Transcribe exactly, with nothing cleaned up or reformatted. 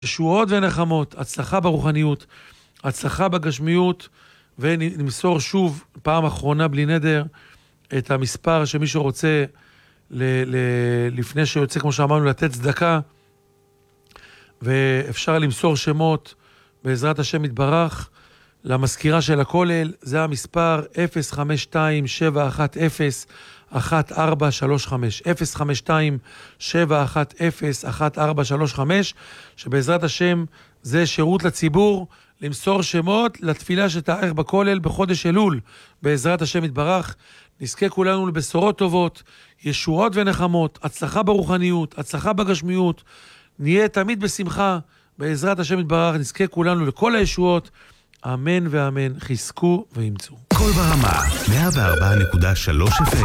ישועות ונחמות, הצלחה ברוחניות, הצלחה בגשמיות, ונמסור שוב פעם אחרונה בלי נדר את המספר שמי שרוצה ל- ל- לפני שיוצא, כמו שאמרנו, לתת צדקה, ואפשר למסור שמות בעזרת השם יתברך למזכירה של הכולל. זה המספר אפס חמש שתיים שבע אחת אפס אחת ארבע שלוש חמש, אפס חמש שתיים שבע אחת אפס אחת ארבע שלוש חמש, שבעזרת השם זה שירות לציבור, למסור שמות לתפילה שתארך בכולל בחודש אלול. בעזרת השם יתברך נזכה כולנו לבשורות טובות, ישועות ונחמות, הצלחה ברוחניות, הצלחה בגשמיות, נהיה תמיד בשמחה. בעזרת השם יתברך נזכה כולנו לכל הישועות, אמן ואמן. חזקו ואמצו. כל ברמה מאה וארבע נקודה שלוש